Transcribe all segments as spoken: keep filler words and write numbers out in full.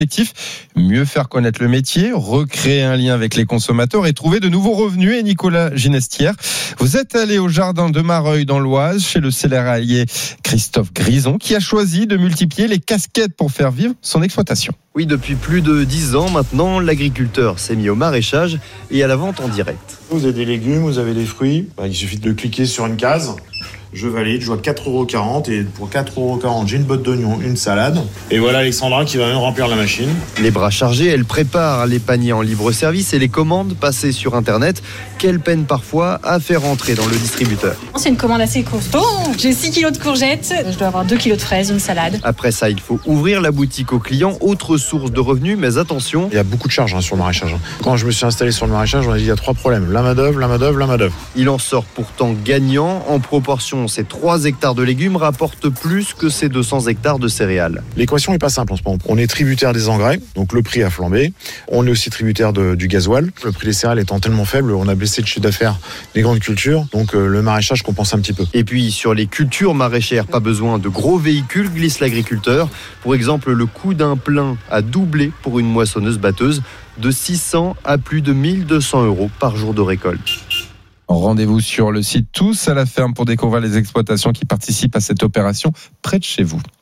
Objectif, mieux faire connaître le métier, recréer un lien avec les consommateurs et trouver de nouveaux revenus. Et Nicolas Ginestière, vous êtes allé au jardin de Mareuil dans l'Oise chez le céréalier Christophe Grison qui a choisi de multiplier les casquettes pour faire vivre son exploitation. Oui, depuis plus de dix ans maintenant, l'agriculteur s'est mis au maraîchage et à la vente en direct. Vous avez des légumes, vous avez des fruits, il suffit de cliquer sur une case. Je valide, je vois quatre euros quarante et pour quatre euros quarante, j'ai une botte d'oignon, une salade. Et voilà Alexandra qui va même remplir la machine. Les bras chargés, elle prépare les paniers en libre service et les commandes passées sur Internet qu'elle peine parfois à faire entrer dans le distributeur. C'est une commande assez costaud. J'ai six kilos de courgettes, je dois avoir deux kilos de fraises, une salade. Après ça, il faut ouvrir la boutique aux clients, autre source de revenus, mais attention. Il y a beaucoup de charges hein, sur le maraîchage. Quand je me suis installé sur le maraîchage, on a dit il y a trois problèmes. La main-d'œuvre, la main-d'œuvre, la main-d'œuvre. Il en sort pourtant gagnant en proportion. Ces trois hectares de légumes rapportent plus que ces deux cents hectares de céréales. L'équation n'est pas simple en ce moment. On est tributaire des engrais, donc le prix a flambé. On est aussi tributaire de, du gasoil. Le prix des céréales étant tellement faible, on a baissé le chiffre d'affaires des grandes cultures. Donc euh, le maraîchage compense un petit peu. Et puis sur les cultures maraîchères, pas besoin de gros véhicules, glisse l'agriculteur. Pour exemple, le coût d'un plein a doublé pour une moissonneuse-batteuse, de six cents à plus de mille deux cents euros par jour de récolte. Rendez-vous sur le site Tous à la ferme pour découvrir les exploitations qui participent à cette opération près de chez vous.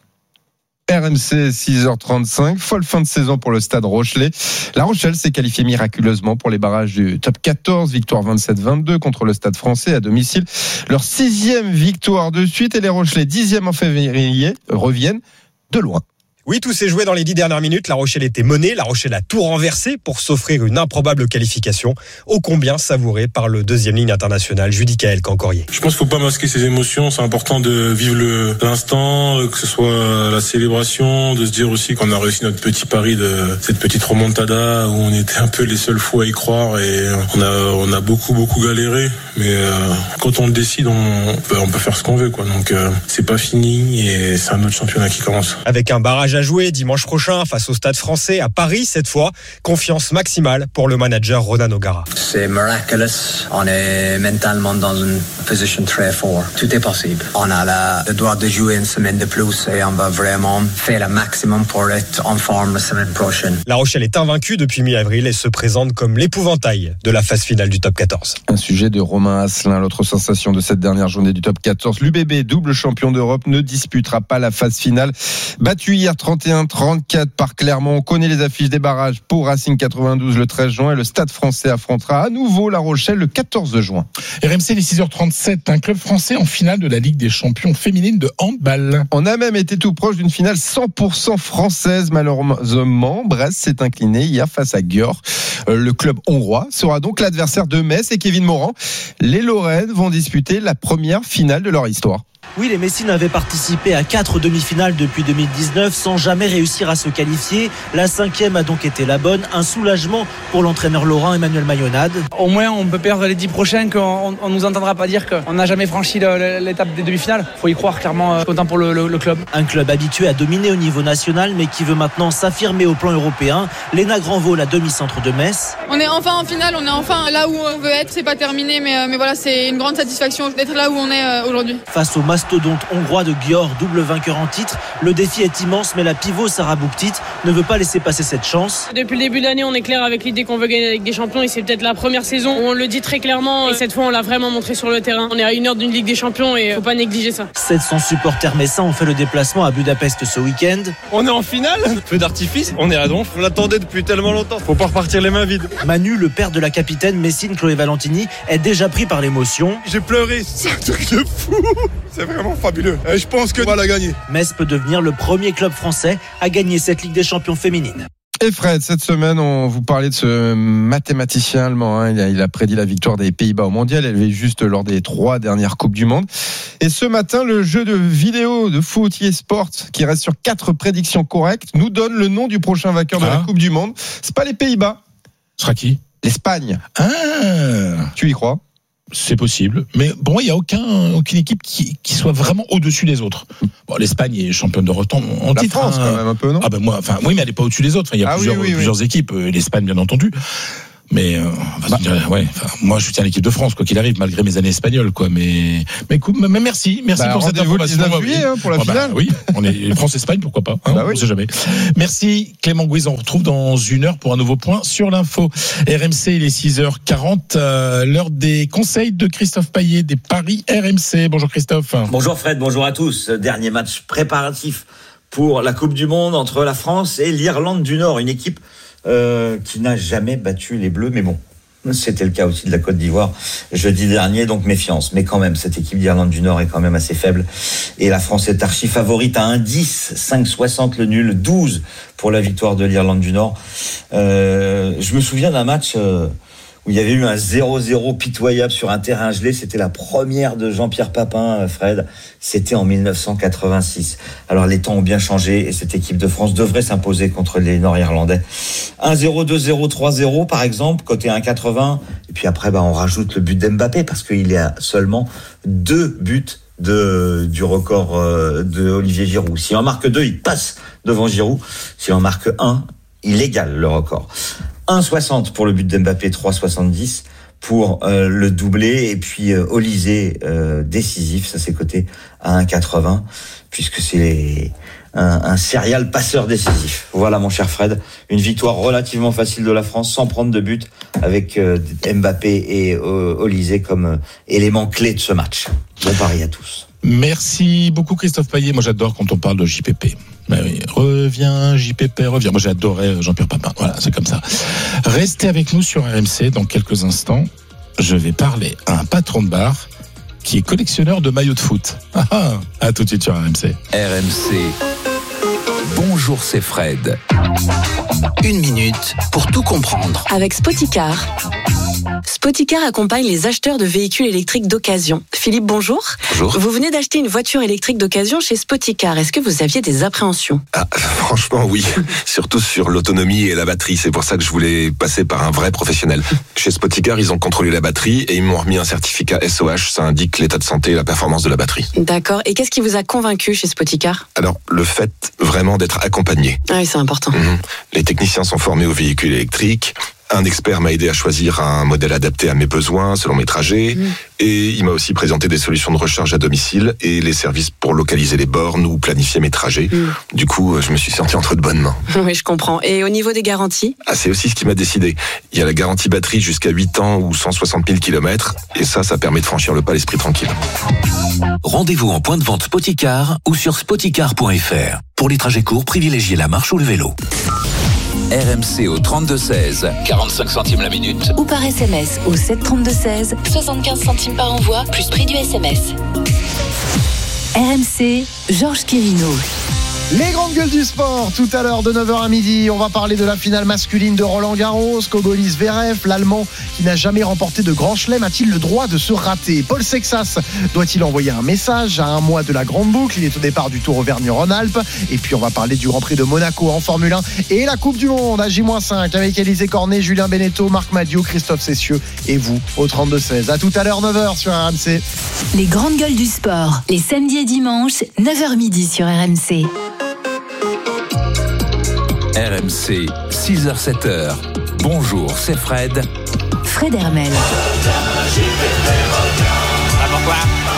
R M C, six heures trente-cinq, folle fin de saison pour le Stade Rochelais. La Rochelle s'est qualifiée miraculeusement pour les barrages du top quatorze, victoire vingt-sept vingt-deux contre le Stade Français à domicile. Leur sixième victoire de suite et les Rochelais, dixième en février, reviennent de loin. Oui, tout s'est joué dans les dix dernières minutes. La Rochelle était menée. La Rochelle a tout renversé pour s'offrir une improbable qualification, ô combien savourée par le deuxième ligne international, Judicaël Cancorier. Je pense qu'il ne faut pas masquer ses émotions. C'est important de vivre le, l'instant, que ce soit la célébration, de se dire aussi qu'on a réussi notre petit pari de cette petite remontada où on était un peu les seuls fous à y croire et on a, on a beaucoup, beaucoup galéré. Mais euh, quand on le décide, on peut, on peut faire ce qu'on veut, quoi. Donc euh, c'est pas fini et c'est un autre championnat qui commence. Avec un barrage à jouer dimanche prochain face au Stade Français à Paris cette fois. Confiance maximale pour le manager Ronan O'Gara. C'est miraculous. On est mentalement dans une position très forte. Tout est possible. On a la, le droit de jouer une semaine de plus et on va vraiment faire le maximum pour être en forme la semaine prochaine. La Rochelle est invaincue depuis mi-avril et se présente comme l'épouvantail de la phase finale du top quatorze. Un sujet de Romain Asselin, l'autre sensation de cette dernière journée du top quatorze. L'U B B, double champion d'Europe, ne disputera pas la phase finale. Battu hier trente et un trente-quatre par Clermont. On connaît les affiches des barrages pour Racing quatre-vingt-douze le treize juin et le Stade Français affrontera à nouveau La Rochelle le quatorze juin. R M C, les six heures trente-sept, un club français en finale de la Ligue des champions féminine de handball. On a même été tout proche d'une finale cent pour cent française. Malheureusement, Brest s'est incliné hier face à Győr. Le club hongrois sera donc l'adversaire de Metz et Kevin Morand. Les Lorraines vont disputer la première finale de leur histoire. Oui, les Messines avaient participé à quatre demi-finales depuis deux mille dix-neuf sans jamais réussir à se qualifier. La cinquième a donc été la bonne. Un soulagement pour l'entraîneur lorrain Emmanuel Maillonade. Au moins, on peut perdre les dix prochains, qu'on ne nous entendra pas dire qu'on n'a jamais franchi l'étape des demi-finales. Il faut y croire clairement, euh, content pour le, le, le club. Un club habitué à dominer au niveau national, mais qui veut maintenant s'affirmer au plan européen. Léna Granvaux, la demi-centre de Metz. On est enfin en finale, on est enfin là où on veut être. C'est pas terminé, mais, mais voilà, c'est une grande satisfaction d'être là où on est aujourd'hui. Face au mastodonte hongrois de Győr, double vainqueur en titre, le défi est immense, mais la pivot Sarah Bouktit ne veut pas laisser passer cette chance. Depuis le début de l'année, on est clair avec l'idée qu'on veut gagner avec des champions et c'est peut-être la première saison où on le dit très clairement et cette fois on l'a vraiment montré sur le terrain. On est à une heure d'une Ligue des Champions et faut pas négliger ça. sept cents supporters messins ont fait le déplacement à Budapest ce week-end. On est en finale, feu d'artifice, on est à Donf, on l'attendait depuis tellement longtemps, faut pas repartir les mains vides. Manu, le père de la capitaine Messine Chloé Valentini, est déjà pris par l'émotion. J'ai pleuré, c'est un truc de fou, c'est vraiment fabuleux. Et je pense que on va la gagner. Metz peut devenir le premier club français à gagner cette Ligue des Champions féminine. Et Fred, cette semaine, on vous parlait de ce mathématicien allemand. Hein. Il, a, il a prédit la victoire des Pays-Bas au Mondial, élevé juste lors des trois dernières Coupes du Monde. Et ce matin, le jeu de vidéo de foot eSport, qui reste sur quatre prédictions correctes, nous donne le nom du prochain vainqueur ah. de la Coupe du Monde. C'est pas les Pays-Bas. Ce sera qui ? L'Espagne. Ah. Tu y crois ? C'est possible, mais pour moi, il n'y a aucun, aucune équipe qui, qui soit vraiment au-dessus des autres. Bon, l'Espagne est championne d'Europe en la titre. France, hein. quand même un peu, non ? Ah ben moi, enfin, oui, mais elle n'est pas au-dessus des autres. Enfin, il y a ah, plusieurs, oui, oui, plusieurs oui. équipes, et l'Espagne, bien entendu. Mais euh, bah, dire, ouais, enfin, moi, je soutiens l'équipe de France, quoi qu'il arrive, malgré mes années espagnoles, quoi. Mais, mais, écoute, mais merci, merci bah, pour cette information. dix-neuf juillet, hein, pour la oh, finale. Bah, oui, on est France-Espagne, pourquoi pas. Hein, bah, on ne oui. sait jamais. Merci Clément Gouise. On retrouve dans une heure pour un nouveau point sur l'info. R M C, il est six heures quarante. Euh, l'heure des conseils de Christophe Payet des paris R M C. Bonjour Christophe. Bonjour Fred. Bonjour à tous. Dernier match préparatif pour la Coupe du Monde entre la France et l'Irlande du Nord, une équipe euh, qui n'a jamais battu les Bleus, mais bon, c'était le cas aussi de la Côte d'Ivoire jeudi dernier, donc méfiance. Mais quand même, cette équipe d'Irlande du Nord est quand même assez faible et la France est archi favorite à un dix, cinq soixante le nul, douze pour la victoire de l'Irlande du Nord. Euh, je me souviens d'un match euh, où il y avait eu un zéro zéro pitoyable sur un terrain gelé. C'était la première de Jean-Pierre Papin, Fred. C'était en dix-neuf cent quatre-vingt-six. Alors les temps ont bien changé et cette équipe de France devrait s'imposer contre les Nord-Irlandais. un zéro, deux zéro, trois zéro par exemple, côté un quatre-vingts. Et puis après, bah, on rajoute le but d'Mbappé parce qu'il y a seulement deux buts de, du record euh, de Olivier Giroud. Si on marque deux, il passe devant Giroud. Si on marque un, il égale le record. un soixante pour le but d'Mbappé, trois soixante-dix pour euh, le doublé, et puis euh, Olysée euh, décisif, ça c'est coté à un quatre-vingts, puisque c'est les, un, un serial passeur décisif. Voilà mon cher Fred, une victoire relativement facile de la France, sans prendre de but, avec euh, Mbappé et euh, Olysée comme euh, éléments clés de ce match. Bon pari à tous. Merci beaucoup Christophe Payet. Moi j'adore quand on parle de J P P. Ben oui, reviens J P P, reviens. Moi j'adorais Jean-Pierre Papin. Voilà, c'est comme ça. Restez avec nous sur R M C dans quelques instants. Je vais parler à un patron de bar qui est collectionneur de maillots de foot. Ah, ah, à tout de suite sur R M C. R M C. Bonjour, c'est Fred. Une minute pour tout comprendre. Avec Spoticar. Spoticar accompagne les acheteurs de véhicules électriques d'occasion. Philippe, bonjour. Bonjour. Vous venez d'acheter une voiture électrique d'occasion chez Spoticar. Est-ce que vous aviez des appréhensions ? Ah, franchement, oui. Surtout sur l'autonomie et la batterie. C'est pour ça que je voulais passer par un vrai professionnel. Chez Spoticar, ils ont contrôlé la batterie et ils m'ont remis un certificat S O H. Ça indique l'état de santé et la performance de la batterie. D'accord. Et qu'est-ce qui vous a convaincu chez Spoticar ? Alors, le fait vraiment d'être accompagné. Ah oui, c'est important. Mmh. Les techniciens sont formés aux véhicules électriques. Un expert m'a aidé à choisir un modèle adapté à mes besoins, selon mes trajets. Mmh. Et il m'a aussi présenté des solutions de recharge à domicile et les services pour localiser les bornes ou planifier mes trajets. Mmh. Du coup, je me suis senti entre de bonnes mains. Oui, je comprends. Et au niveau des garanties ? Ah, c'est aussi ce qui m'a décidé. Il y a la garantie batterie jusqu'à huit ans ou cent soixante mille kilomètres. Et ça, ça permet de franchir le pas l'esprit tranquille. Rendez-vous en point de vente Spoticar ou sur spoticar point f r. Pour les trajets courts, privilégiez la marche ou le vélo. R M C au trente-deux seize, quarante-cinq centimes la minute. Ou par S M S au sept trente-deux seize, soixante-quinze centimes par envoi, plus prix du S M S. R M C, Georges Kérino. Les grandes gueules du sport, tout à l'heure de neuf heures à midi, on va parler de la finale masculine de Roland Garros. Kobolis Zverev, l'Allemand qui n'a jamais remporté de grand chelem, a-t-il le droit de se rater ? Paul Sexas doit-il envoyer un message à un mois de la grande boucle ? Il est au départ du Tour Auvergne-Rhône-Alpes. Et puis on va parler du Grand Prix de Monaco en Formule un et la Coupe du Monde à J cinq avec Élisée Cornet, Julien Beneteau, Marc Madiot, Christophe Cessieux et vous au trente-deux seize. À tout à l'heure, neuf heures sur R M C. Les grandes gueules du sport, les samedis et dimanches, neuf heures midi sur R M C. R M C, six heures sept heures. Bonjour, c'est Fred. Fred Hermel. Ah, pourquoi ?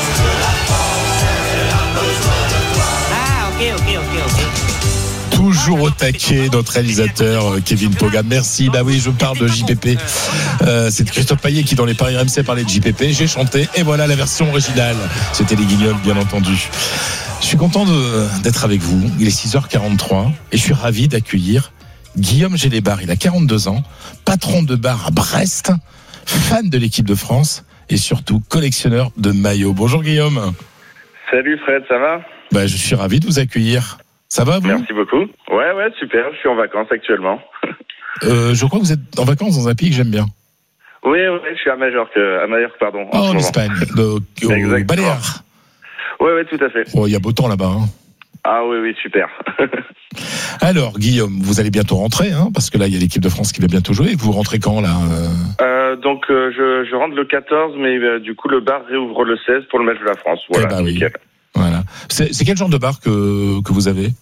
Ah, ok, ok, ok, ok. Toujours au taquet, notre réalisateur Kevin Poga. Merci. Bah oui, je parle de J P P. Euh, c'est Christophe Payet qui, dans les paris R M C, parlait de J P P. J'ai chanté et voilà la version originale. C'était les Guignols, bien entendu. Je suis content de, d'être avec vous. Il est six heures quarante-trois et je suis ravi d'accueillir Guillaume Gélébar. Il a quarante-deux ans, patron de bar à Brest, fan de l'équipe de France et surtout collectionneur de maillots. Bonjour Guillaume. Salut Fred, ça va ? Bah, je suis ravi de vous accueillir. Ça va vous ? Merci beaucoup. Ouais, ouais, super. Je suis en vacances actuellement. euh, je crois que vous êtes en vacances dans un pays que j'aime bien. Oui, oui, je suis à Majorque, à Majorque, pardon. Oh, en, en Espagne, de, au Baléares. Oui, oui, tout à fait. Oh, il y a beau temps là-bas. Hein. Ah oui, oui, super. Alors, Guillaume, vous allez bientôt rentrer, hein, parce que là, il y a l'équipe de France qui va bientôt jouer. Vous rentrez quand, là euh... Euh, Donc, euh, je, je rentre le quatorze, mais euh, du coup, le bar réouvre le seize pour le match de la France. Voilà, eh ben, oui. Voilà. C'est, c'est quel genre de bar que, que vous avez ?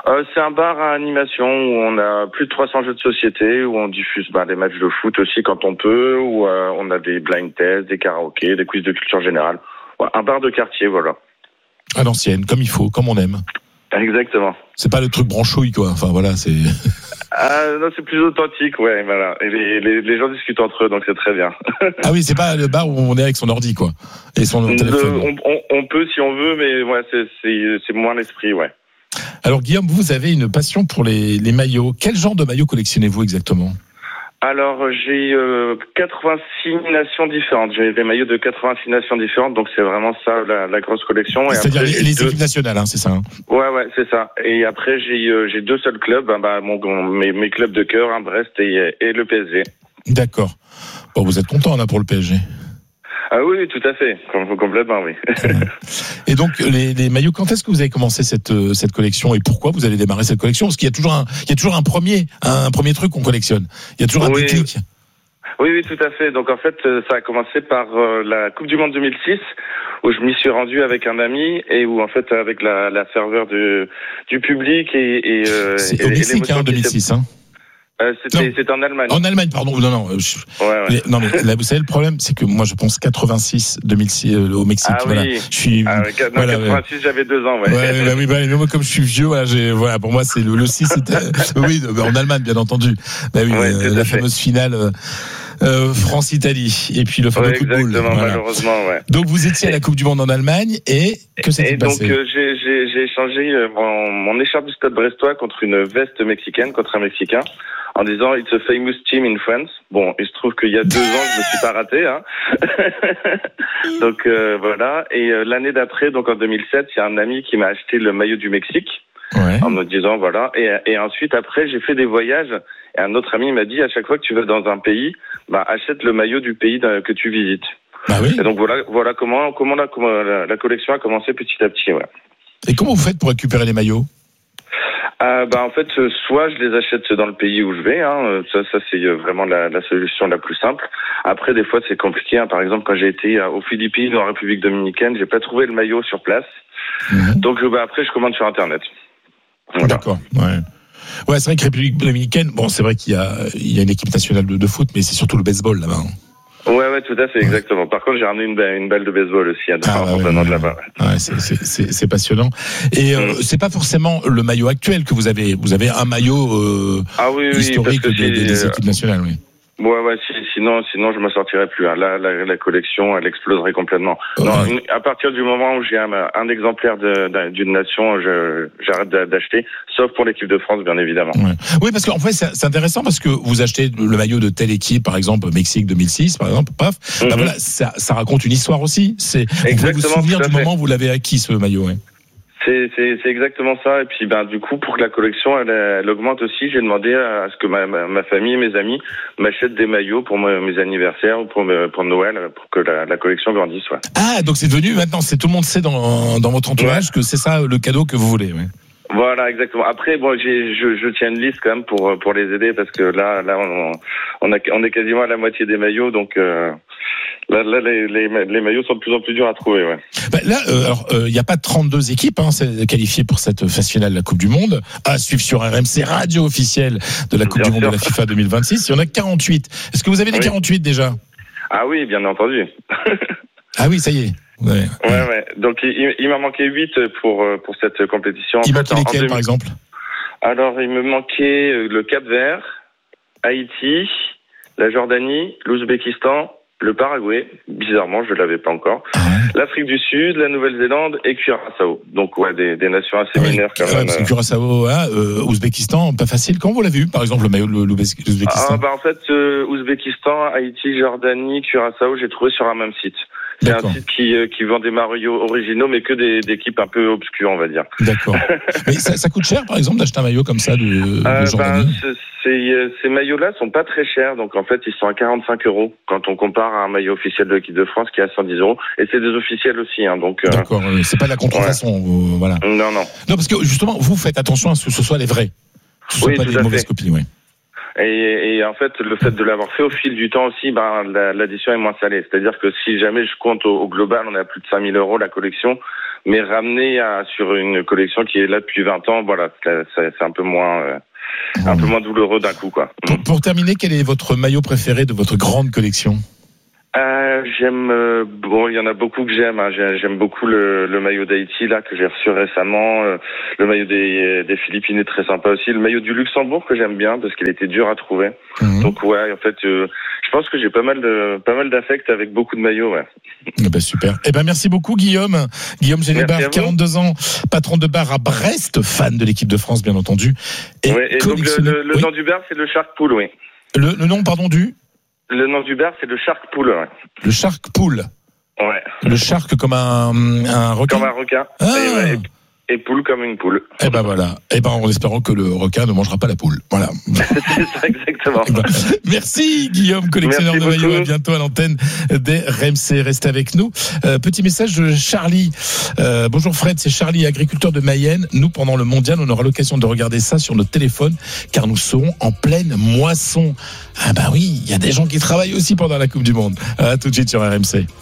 Euh, c'est un bar à animation où on a plus de trois cents jeux de société, où on diffuse bah, des matchs de foot aussi quand on peut, où euh, on a des blind tests, des karaokés, des quiz de culture générale. Ouais, un bar de quartier, voilà. À l'ancienne, comme il faut, comme on aime. Exactement. C'est pas le truc branchouille, quoi. Enfin, voilà, c'est... Ah non, c'est plus authentique, ouais, voilà. Et les, les, les gens discutent entre eux, donc c'est très bien. Ah oui, c'est pas le bar où on est avec son ordi, quoi. Et son Le, téléphone. on, on, on peut si on veut, mais ouais, c'est, c'est, c'est moins l'esprit, ouais. Alors Guillaume, vous avez une passion pour les, les maillots. Quel genre de maillots collectionnez-vous exactement ? Alors, j'ai euh, quatre-vingt-six nations différentes. J'ai des maillots de quatre-vingt-six nations différentes, donc c'est vraiment ça la, la grosse collection. Et C'est-à-dire après, les, les deux... équipes nationales, hein, c'est ça hein. Ouais, ouais, c'est ça. Et après, j'ai euh, j'ai deux seuls clubs, hein, bah, mon, mes, mes clubs de cœur, hein, Brest et, et le P S G. D'accord. Bon, vous êtes content là pour le P S G ? Ah oui, tout à fait, Com- complètement, oui. Et donc les, les maillots, quand est-ce que vous avez commencé cette cette collection et pourquoi vous avez démarré cette collection ? Parce qu'il y a toujours un il y a toujours un premier un premier truc qu'on collectionne. Il y a toujours un oui. déclic. Oui, oui, tout à fait. Donc en fait, ça a commencé par euh, la Coupe du Monde deux mille six, où je m'y suis rendu avec un ami et où en fait avec la, la ferveur du, du public et, et, euh, C'est et, au et Mexique, hein, deux mille six. Hein. Euh, c'était, c'était en Allemagne. En Allemagne, pardon. Non, non. Je, ouais, ouais. Non, mais là, vous savez, le problème, c'est que moi, je pense quatre-vingt-six, deux mille six euh, au Mexique. Ah voilà. oui. Je suis. Ah, non, voilà, quatre-vingt-six, ouais. J'avais deux ans, ouais. Ouais, bah, oui, bah, moi, comme je suis vieux, voilà, j'ai, voilà, pour moi, c'est le, le six, c'était, oui, en Allemagne, bien entendu. Bah oui, ouais, euh, la fameuse finale. Euh, Euh, France-Italie et puis le fameux ouais, coup de boule. Exactement, voilà. malheureusement, ouais. Donc vous étiez à la Coupe du Monde en Allemagne et que s'est-il et donc, passé ? euh, j'ai, j'ai, j'ai échangé euh, mon, mon écharpe du Stade Brestois contre une veste mexicaine, contre un Mexicain, en disant it's a famous team in France. Bon, il se trouve qu'il y a deux ans, je me suis pas raté, hein. donc euh, voilà. Et euh, l'année d'après, donc en deux mille sept, il y a un ami qui m'a acheté le maillot du Mexique. Ouais. En me disant voilà, et, et ensuite après j'ai fait des voyages et un autre ami m'a dit à chaque fois que tu vas dans un pays, bah achète le maillot du pays que tu visites. Bah oui. Et donc voilà, voilà comment comment la, comment la, la collection a commencé petit à petit. Ouais. Et comment vous faites pour récupérer les maillots ? Euh, bah en fait, soit je les achète dans le pays où je vais, hein, ça, ça c'est vraiment la, la solution la plus simple. Après, des fois c'est compliqué. Hein. Par exemple, quand j'ai été aux Philippines, en République dominicaine, j'ai pas trouvé le maillot sur place. Mmh. Donc bah, après, je commande sur Internet. Voilà. D'accord. Ouais. Ouais, c'est vrai que République dominicaine, bon, c'est vrai qu'il y a, il y a une équipe nationale de, de foot, mais c'est surtout le baseball là-bas. Hein. Ouais, ouais, tout à fait, ouais. Exactement. Par contre, j'ai ramené une, une balle de baseball aussi, hein, ah, en venant ouais, de là-bas. Ouais, ouais c'est, c'est, c'est, c'est passionnant. Et euh, mm. c'est pas forcément le maillot actuel que vous avez. Vous avez un maillot euh, ah, oui, historique oui, des, des, des équipes nationales, oui. Ouais, ouais, si, sinon, sinon, je me sortirais plus. Hein. Là, la, la collection, elle exploserait complètement. Oh, non, ouais. À partir du moment où j'ai un, un exemplaire de, d'une nation, je, j'arrête d'acheter, sauf pour l'équipe de France, bien évidemment. Ouais. Oui, parce qu'en fait, c'est, c'est intéressant parce que vous achetez le maillot de telle équipe, par exemple, Mexique deux mille six, par exemple, paf. Mm-hmm. Ben voilà, ça, ça raconte une histoire aussi. C'est, vous pouvez vous souvenir du moment où vous l'avez acquis, ce maillot, ouais. C'est, c'est, c'est exactement ça. Et puis, ben, du coup, pour que la collection, elle, elle augmente aussi, j'ai demandé à ce que ma, ma, ma famille et mes amis m'achètent des maillots pour mes anniversaires ou pour, pour Noël, pour que la, la collection grandisse, ouais. Ah, donc c'est devenu maintenant, c'est tout le monde sait dans, dans votre entourage ouais. que c'est ça le cadeau que vous voulez, ouais. Voilà, exactement. Après, bon, j'ai, je, je tiens une liste quand même pour, pour les aider parce que là, là, on, on a, on est quasiment à la moitié des maillots, donc, euh, Là, là les, les, les maillots sont de plus en plus durs à trouver. Ouais. Bah là, euh, alors, il euh, n'y a pas trente-deux équipes hein, qualifiées pour cette phase finale de la Coupe du Monde. À suivre sur R M C, radio officielle de la Coupe bien du sûr. Monde de la FIFA deux mille vingt-six. Il y en a quarante-huit. Est-ce que vous avez les oui. quarante-huit déjà ? Ah oui, bien entendu. Ah oui, ça y est. Ouais, ouais. ouais. Donc, il, il m'a manqué huit pour, pour cette compétition. Il manquait lesquels, par exemple ? Alors, il me manquait le Cap-Vert, Haïti, la Jordanie, l'Ouzbékistan, le Paraguay, bizarrement, je ne l'avais pas encore. Ah ouais. L'Afrique du Sud, la Nouvelle-Zélande et Curaçao. Donc, ouais, des, des nations assez ouais, mineures quand ouais, même. Parce que Curaçao, hein, euh, Ouzbékistan, pas facile. Quand vous l'avez vu, par exemple, le maillot de l'Ouzbékistan ? Ah, bah, en fait, euh, Ouzbékistan, Haïti, Jordanie, Curaçao, j'ai trouvé sur un même site. C'est D'accord. un site qui, euh, qui vend des maillots originaux, mais que des, d'équipes un peu obscures, on va dire. D'accord. Mais ça, ça coûte cher, par exemple, d'acheter un maillot comme ça de, de euh, Jordanie ben, c'est, Ces maillots-là sont pas très chers, donc en fait, ils sont à quarante-cinq euros quand on compare à un maillot officiel de l'équipe de France qui est à cent dix euros. Et c'est des officiels aussi, hein, donc. Euh... D'accord. C'est pas de la contrefaçon, ouais. euh, voilà. Non, non. Non, parce que justement, vous faites attention à ce que ce soit les vrais, que ce oui, soit pas des mauvaises copies, oui. Et, et en fait, le fait de l'avoir fait au fil du temps aussi, ben, la, l'addition est moins salée. C'est-à-dire que si jamais je compte au, au global, on est à plus de cinq mille euros la collection, mais ramené à, sur une collection qui est là depuis vingt ans, voilà, c'est, c'est un peu moins, euh, un peu moins douloureux d'un coup, quoi. Pour, pour terminer, quel est votre maillot préféré de votre grande collection? Euh, j'aime, euh, bon, il y en a beaucoup que j'aime. Hein. J'aime, j'aime beaucoup le, le maillot d'Haïti là que j'ai reçu récemment. Euh, le maillot des, des Philippines est très sympa aussi. Le maillot du Luxembourg que j'aime bien parce qu'il était dur à trouver. Mmh. Donc ouais, en fait, euh, je pense que j'ai pas mal de, pas mal d'affect avec beaucoup de maillots. Ouais. Eh ben super. Eh ben merci beaucoup Guillaume. Guillaume Génébar, quarante-deux ans, patron de bar à Brest, fan de l'équipe de France bien entendu. Et, ouais, et donc le, le, le oui. nom du bar c'est le Shark Pool, oui. Le, le nom, pardon, du. Le nom du bar, c'est le Shark Pool. Ouais. Le Shark Pool. Ouais. Le shark comme un, un requin. Comme un requin. Ah. Et, ouais, et, et poule comme une poule. Eh ben voilà. Eh ben en espérant que le requin ne mangera pas la poule. Voilà. C'est ça exactement. Eh ben, merci Guillaume, collectionneur merci de maillots. beaucoup. À bientôt à l'antenne des R M C. Restez avec nous. Euh, petit message de Charlie. Euh, bonjour Fred, c'est Charlie, agriculteur de Mayenne. Nous, pendant le mondial, on aura l'occasion de regarder ça sur notre téléphone, car nous serons en pleine moisson. Ah bah oui, il y a des gens qui travaillent aussi pendant la Coupe du Monde. À tout de suite sur R M C.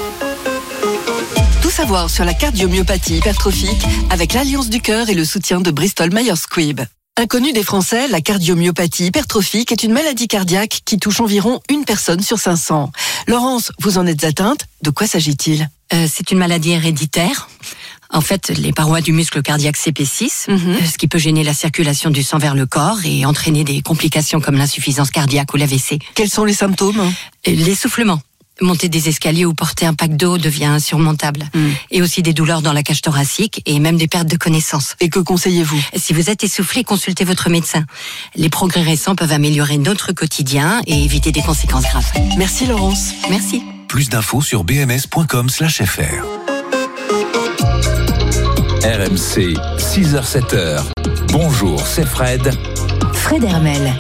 Tout savoir sur la cardiomyopathie hypertrophique avec l'Alliance du Cœur et le soutien de Bristol Myers Squibb. Inconnue des Français, la cardiomyopathie hypertrophique est une maladie cardiaque qui touche environ une personne sur cinq cents. Laurence, vous en êtes atteinte? De quoi s'agit-il? euh, C'est une maladie héréditaire. En fait, les parois du muscle cardiaque s'épaississent, mm-hmm. ce qui peut gêner la circulation du sang vers le corps et entraîner des complications comme l'insuffisance cardiaque ou l'A V C. Quels sont les symptômes? L'essoufflement. Monter des escaliers ou porter un pack d'eau devient insurmontable. Mm. Et aussi des douleurs dans la cage thoracique et même des pertes de connaissance. Et que conseillez-vous? Si vous êtes essoufflé, consultez votre médecin. Les progrès récents peuvent améliorer notre quotidien et éviter des conséquences graves. Merci Laurence. Merci. Plus d'infos sur b m s point com slash f r. R M C, six heures sept heures. Bonjour, c'est Fred. Fred Hermel.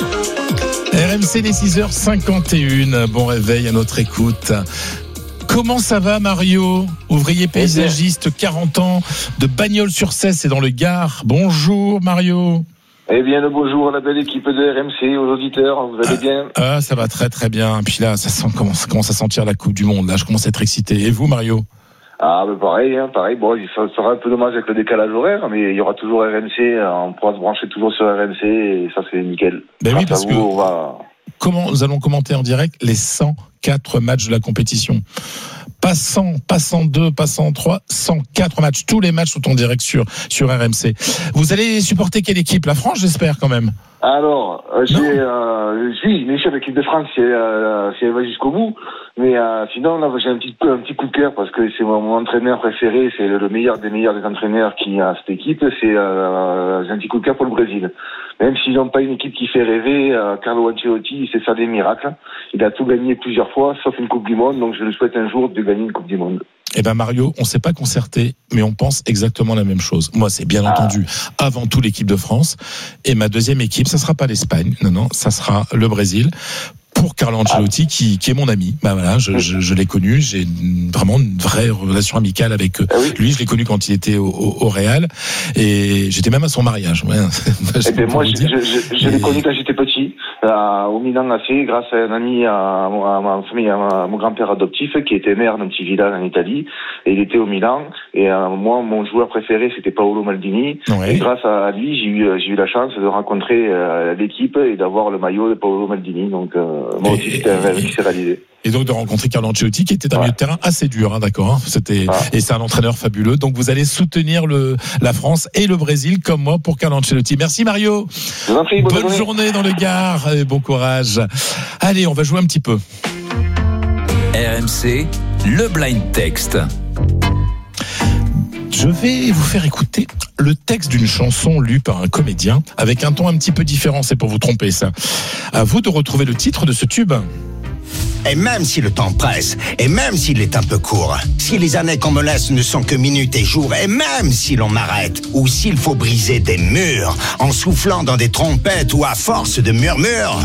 R M C, les six heures cinquante et une. Bon réveil à notre écoute. Comment ça va Mario? Ouvrier paysagiste, quarante ans, de Bagnols-sur-Cèze et dans le Gard. Bonjour Mario. Eh bien, le bonjour à la belle équipe de R M C, aux auditeurs, vous allez bien? Ah, ça va très très bien. Puis là, ça sent, commence, commence à sentir la Coupe du Monde. Là, je commence à être excité. Et vous Mario? Ah, ben pareil, hein, pareil. Bon, ça sera un peu dommage avec le décalage horaire, mais il y aura toujours R M C. On pourra se brancher toujours sur R M C et ça, c'est nickel. Ben oui, parce vous, que on va... comment nous allons commenter en direct les cent quatre matchs de la compétition. Pas cent, pas cent deux, pas cent trois, cent quatre matchs. Tous les matchs sont en direct sur, sur R M C. Vous allez supporter quelle équipe? La France, j'espère, quand même. Alors, euh, j'ai, euh, oui, bien sûr, l'équipe de France, si elle, euh, si elle va jusqu'au bout. Mais euh, sinon, là, j'ai un petit, un petit coup de cœur parce que c'est mon, mon entraîneur préféré, c'est le, le meilleur des meilleurs des entraîneurs qui a cette équipe. C'est euh, j'ai un petit coup de cœur pour le Brésil. Même s'ils n'ont pas une équipe qui fait rêver, euh, Carlo Ancelotti, c'est ça des miracles. Il a tout gagné plusieurs fois, sauf une Coupe du Monde. Donc, je lui souhaite un jour de gagner une Coupe du Monde. Eh ben Mario, on ne s'est pas concerté, mais on pense exactement la même chose. Moi, c'est bien ah. entendu avant tout l'équipe de France. Et ma deuxième équipe, ça sera pas l'Espagne. Non, non, ça sera le Brésil. Pour Carlo Ancelotti, ah. qui, qui est mon ami. Bah voilà, je, je, je l'ai connu. J'ai une, vraiment une vraie relation amicale avec ah oui. lui. Je l'ai connu quand il était au, au, au Real. Et j'étais même à son mariage. Ouais. Eh ben moi, je, je, je, je l'ai et... connu quand j'étais petit, euh, au Milan A C, grâce à un ami, à, à ma famille, à, ma, à mon grand-père adoptif, qui était maire d'un petit village en Italie. Et il était au Milan. Et euh, moi, mon joueur préféré, c'était Paolo Maldini. Ouais. Et grâce à lui, j'ai eu, j'ai eu la chance de rencontrer euh, l'équipe et d'avoir le maillot de Paolo Maldini. Donc, euh, moi aussi, c'était un rêve qui s'est réalisé. Et donc de rencontrer Carlo Ancelotti, qui était un ouais. milieu de terrain assez dur, hein, d'accord. Hein, c'était ouais. et c'est un entraîneur fabuleux. Donc vous allez soutenir le la France et le Brésil comme moi pour Carlo Ancelotti. Merci Mario. Je vous en prie, bonne, bonne journée. journée dans le Gard et bon courage. Allez, on va jouer un petit peu. R M C, le blind text. Je vais vous faire écouter le texte d'une chanson lue par un comédien avec un ton un petit peu différent, c'est pour vous tromper ça. À vous de retrouver le titre de ce tube. Et même si le temps presse, et même s'il est un peu court, si les années qu'on me laisse ne sont que minutes et jours, et même si l'on m'arrête, ou s'il faut briser des murs, en soufflant dans des trompettes ou à force de murmures.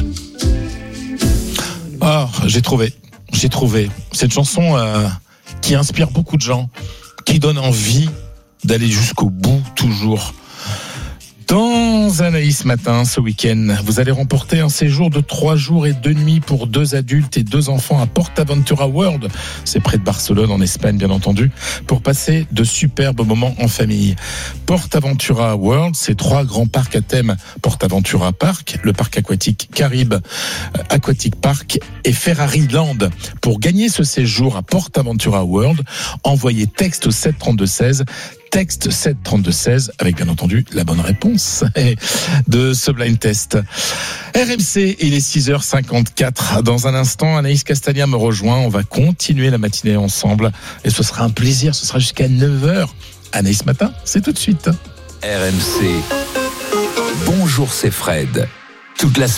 Oh, j'ai trouvé, j'ai trouvé. Cette chanson euh, qui inspire beaucoup de gens, qui donne envie d'aller jusqu'au bout toujours. Dans Anaïs Matin, ce week-end, vous allez remporter un séjour de trois jours et deux nuits pour deux adultes et deux enfants à PortAventura World. C'est près de Barcelone, en Espagne, bien entendu, pour passer de superbes moments en famille. PortAventura World, c'est trois grands parcs à thème. PortAventura Park, le parc aquatique Caribe Aquatic Park et Ferrari Land. Pour gagner ce séjour à PortAventura World, envoyez texte au sept trente-deux seize. Texte sept trente-deux seize avec bien entendu la bonne réponse de ce blind test. R M C, il est six heures cinquante-quatre. Dans un instant, Anaïs Castagna me rejoint. On va continuer la matinée ensemble et ce sera un plaisir. Ce sera jusqu'à neuf heures. Anaïs Matin, c'est tout de suite. R M C. Bonjour, c'est Fred. Toute la